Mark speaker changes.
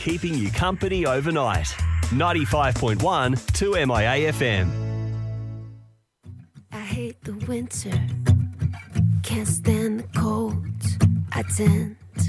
Speaker 1: keeping you company overnight. 95.1 2MIA FM.
Speaker 2: I hate the winter, can't stand the cold. I tend